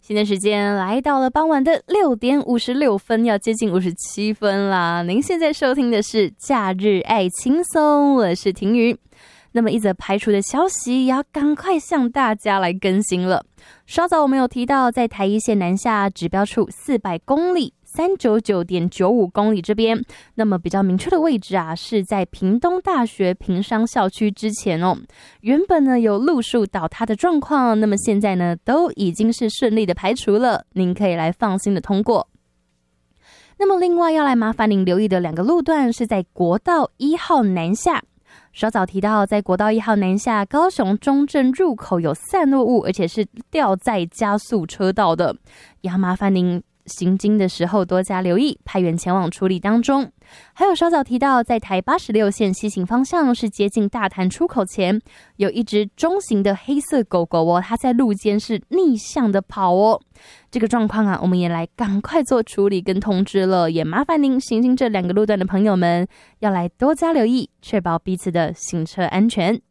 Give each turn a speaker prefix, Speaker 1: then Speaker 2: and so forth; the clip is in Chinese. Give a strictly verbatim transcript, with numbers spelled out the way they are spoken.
Speaker 1: 现在时间来到了傍晚的六点五十六分，要接近五十七分啦。您现在收听的是假日爱轻松，我是婷瑜。那么一则排除的消息也要赶快向大家来更新了。稍早我们有提到，在台一线南下指标处四百公里三百九十九点九五公里这边，那么比较明确的位置啊，是在屏东大学屏商校区之前哦。原本呢有路树倒塌的状况，那么现在呢都已经是顺利的排除了，您可以来放心的通过。那么另外要来麻烦您留意的两个路段是在国道一号南下。稍早提到，在国道一号南下高雄中正入口有散落物，而且是吊在加速车道的，也要麻烦您行经的时候多加留意，派员前往处理当中。还有稍早提到，在台八十六线西行方向是接近大潭出口前，有一只中型的黑色狗狗哦，它在路间是逆向的跑哦。这个状况啊，我们也来赶快做处理跟通知了，也麻烦您行经这两个路段的朋友们要来多加留意，确保彼此的行车安全。